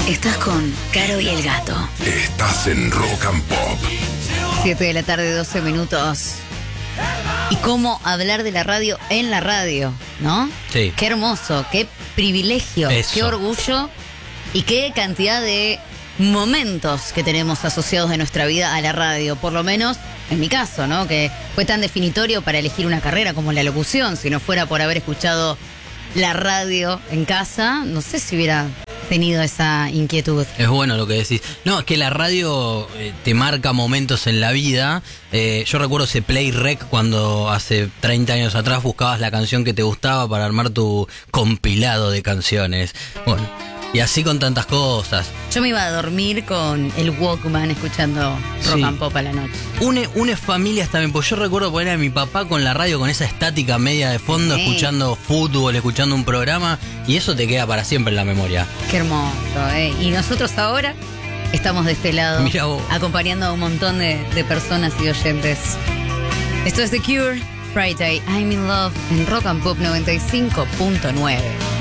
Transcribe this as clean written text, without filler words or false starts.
Estás con Caro y el Gato. Estás en Rock and Pop. 7 de la tarde, 12 minutos. Y cómo hablar de la radio en la radio, ¿no? Sí. Qué hermoso, qué privilegio, Eso. qué orgullo y qué cantidad de momentos que tenemos asociados de nuestra vida a la radio. Por lo menos, en mi caso, ¿no? Que fue tan definitorio para elegir una carrera como la locución. Si no fuera por haber escuchado la radio en casa, no sé si hubiera tenido esa inquietud. Es bueno lo que decís. No, es que la radio te marca momentos en la vida. Yo recuerdo ese Play Rec cuando hace 30 años atrás buscabas la canción que te gustaba para armar tu compilado de canciones. Bueno, y así con tantas cosas. Yo me iba a dormir con el Walkman escuchando rock Sí. and pop a la noche. Une familias también, pues yo recuerdo poner a mi papá con la radio con esa estática media de fondo, Sí. escuchando fútbol, escuchando un programa, y eso te queda para siempre en la memoria. Qué hermoso, ¿eh? Y nosotros ahora estamos de este lado, Mirá vos. acompañando a un montón de personas y oyentes. Esto es The Cure, Friday, I'm in Love, en Rock and Pop 95.9.